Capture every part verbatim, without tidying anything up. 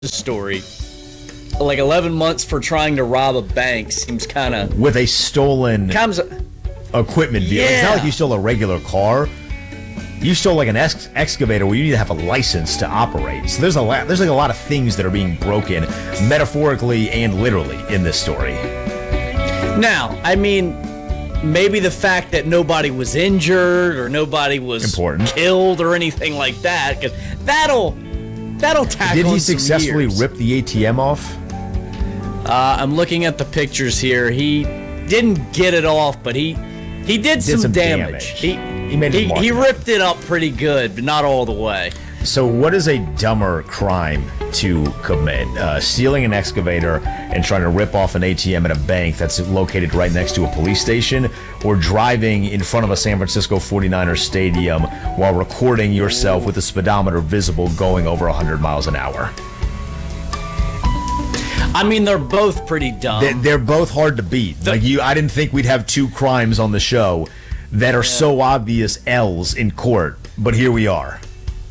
story. Like eleven months for trying to rob a bank seems kind of with a stolen comes equipment vehicle. Yeah. It's not like you stole a regular car. You stole like an ex- excavator where you need to have a license to operate. So there's a lot, there's like a lot of things that are being broken, metaphorically and literally, in this story. Now, I mean, maybe the fact that nobody was injured or nobody was Important. killed or anything like that, because that'll that'll tackle. Did he some successfully years. rip the A T M off? Uh, I'm looking at the pictures here. He didn't get it off, but he he did, Did some, some damage. damage. He He made his he, mark he on it. ripped it up pretty good, but not all the way. So what is a dumber crime to commit? Uh, stealing an excavator and trying to rip off an A T M at a bank that's located right next to a police station, or driving in front of a San Francisco forty-niners stadium while recording yourself with the speedometer visible going over one hundred miles an hour? I mean, they're both pretty dumb. They- They're both hard to beat. Like you, I didn't think we'd have two crimes on the show that are so obvious L's in court, but here we are.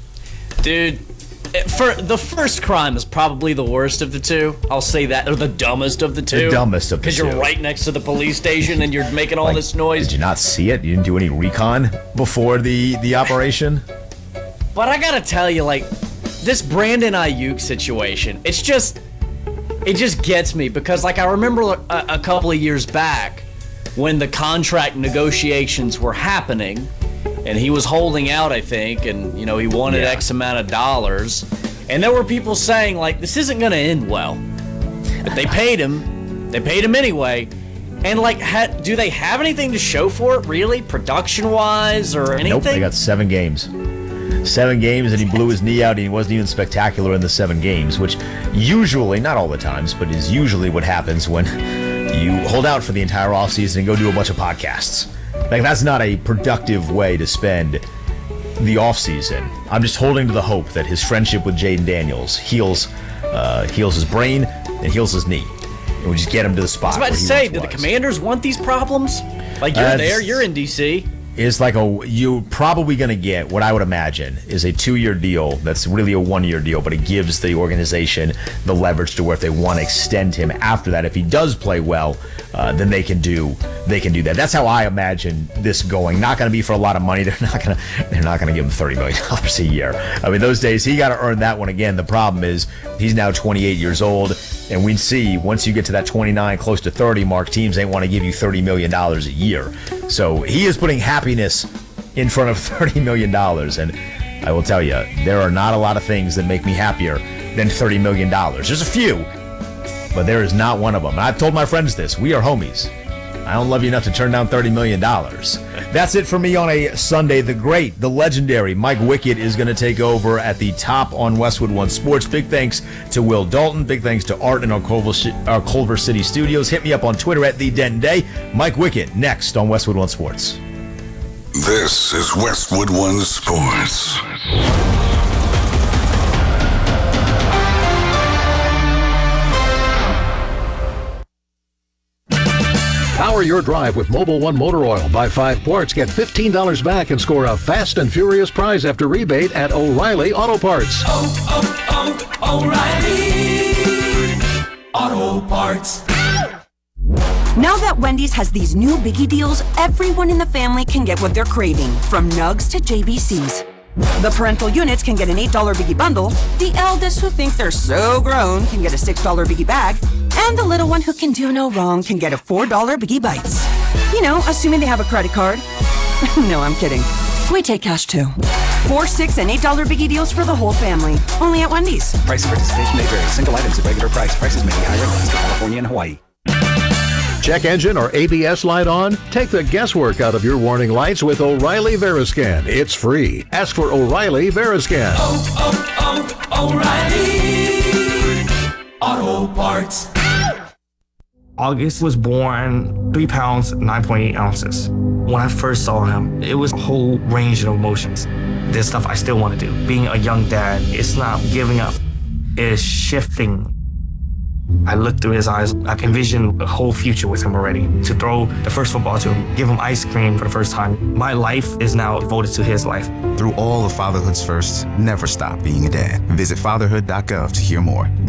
Dude, for the first crime is probably the worst of the two. I'll say that, or the dumbest of the two. The dumbest of the Because you're two. right next to the police station and you're making all Like, this noise. Did you not see it? You didn't do any recon before the, the operation? But I gotta tell you, like, this Brandon Ayuk situation, it's just, it just gets me because, like, I remember a, a couple of years back when the contract negotiations were happening, and he was holding out, I think, and, you know, he wanted Yeah. X amount of dollars, and there were people saying, like, this isn't gonna end well. But they paid him. They paid him anyway. And, like, ha- do they have anything to show for it, really, production-wise or anything? Nope, they got seven games. Seven games, and he blew his knee out, and he wasn't even spectacular in the seven games, which usually, not all the times, but is usually what happens when you hold out for the entire offseason and go do a bunch of podcasts. Like, that's not a productive way to spend the offseason. I'm just holding to the hope that his friendship with Jaden Daniels heals uh, heals his brain and heals his knee. And we just get him to the spot. I was about where to he say, once do the was. Commanders want these problems? Like, you're Uh, there, you're in D C. Is like a you're probably going to get what I would imagine is a two-year deal that's really a one-year deal, but it gives the organization the leverage to where if they want to extend him after that, if he does play well, uh, then they can do they can do that. That's how I imagine this going. Not going to be for a lot of money. They're not going to they're not going to give him thirty million dollars a year. I mean, those days he got to earn that one again. The problem is he's now twenty-eight years old, and we see once you get to that twenty-nine, close to thirty mark, teams ain't want to give you thirty million dollars a year. So he is putting happiness in front of thirty million dollars, and I will tell you, there are not a lot of things that make me happier than thirty million dollars. There's a few, but there is not one of them. And I've told my friends this. We are homies. I don't love you enough to turn down thirty million dollars. That's it for me on a Sunday. The great, the legendary Mike Wickett is going to take over at the top on Westwood One Sports. Big thanks to Will Dalton. Big thanks to Art in our Culver, our Culver City studios. Hit me up on Twitter at The Denton Day. Mike Wickett next on Westwood One Sports. This is Westwood One Sports. Power your drive with Mobil One Motor Oil. Buy five quarts, get fifteen dollars back, and score a fast and furious prize after rebate at O'Reilly Auto Parts. Oh, oh, oh, O'Reilly Auto Parts. Now that Wendy's has these new biggie deals, everyone in the family can get what they're craving, from nugs to J B Cs. The parental units can get an eight dollar biggie bundle, the eldest who think they're so grown can get a six dollar biggie bag, and the little one who can do no wrong can get a four dollar biggie bites. You know, assuming they have a credit card. No, I'm kidding. We take cash too. Four, six, and eight dollar biggie deals for the whole family. Only at Wendy's. Price and participation may vary. Single items at regular price. Prices may be higher in Alaska, California, and Hawaii. Check engine or A B S light on? Take the guesswork out of your warning lights with O'Reilly Veriscan. It's free. Ask for O'Reilly Veriscan. Oh, oh, oh, O'Reilly Auto Parts. August was born three pounds, nine point eight ounces. When I first saw him, it was a whole range of emotions. There's stuff I still want to do. Being a young dad, it's not giving up. It's shifting I looked through his eyes. I envisioned a whole future with him already. To throw the first football to him, give him ice cream for the first time. My life is now devoted to his life. Through all of fatherhood's firsts, never stop being a dad. Visit fatherhood dot gov to hear more.